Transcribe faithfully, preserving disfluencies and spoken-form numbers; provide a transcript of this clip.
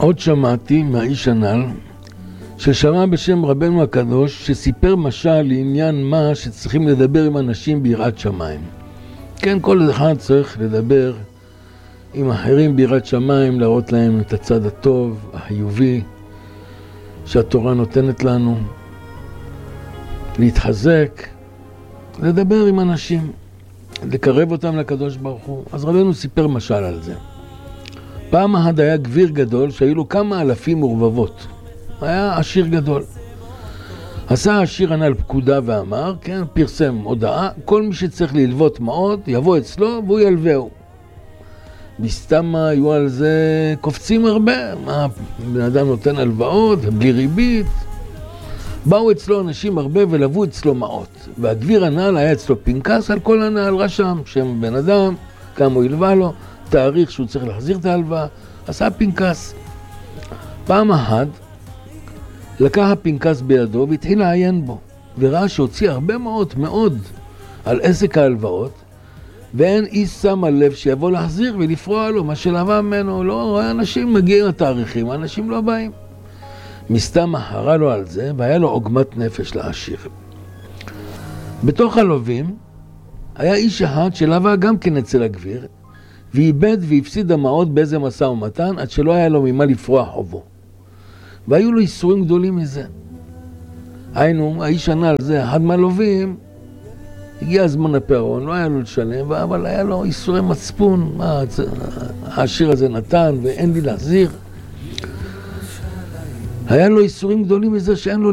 עוד שמעתי מהאיש הנ"ל ששמע בשם רבנו הקדוש שסיפר משל לעניין מה שצריכים לדבר עם אנשים ביראת שמיים. כן, כל אחד צריך לדבר עם אחרים ביראת שמיים, להראות להם את הצד הטוב, החיובי שהתורה נותנת לנו, להתחזק, לדבר עם אנשים, לקרב אותם לקדוש ברוך הוא. אז רבנו סיפר משל על זה. פעם אחת היה גביר גדול שהיו לו כמה אלפים ורבבות. היה עשיר גדול. עשה העשיר הנ"ל פקודה ואמר, כן, פרסם הודעה, כל מי שצריך ללוות מעות יבוא אצלו והוא ילווהו. מסתם היו על זה קופצים הרבה, מה, בן אדם נותן הלוואות בלי ריבית. באו אצלו אנשים הרבה ולוו אצלו מעות. והגביר הנ"ל היה אצלו פנקס על כל הנ"ל, רשם שם בן אדם, כמה הוא ילווה לו, תאריך שהוא צריך להחזיר את ההלוואה, עשה פנקס. פעם אחת לקח הפנקס בידו והתחיל לעיין בו, וראה שהוציא הרבה מאות מאוד על עסק ההלוואות, ואין איש שם על לב שיבוא להחזיר ולפרוע לו מה שלווה ממנו. לא רואה אנשים מגיעים לתאריכים, אנשים לא באים. מסתם אחרה לו על זה, והיה לו עוגמת נפש לעשיר. בתוך הלווים היה איש אחד שלווה גם כן אצל הגביר, ואיבד והפסיד המעות באיזה משא ומתן, עד שלא היה לו ממה לפרוע חובו. והיו לו איסורים גדולים מזה. היינו, האיש הנ"ל זה, אחד מהלווים, הגיע הזמן הפירעון, לא היה לו לשלם, אבל היה לו איסורי מצפון, מה העשיר הזה נתן ואין לי להחזיר. היה לו איסורים גדולים מזה שאין לו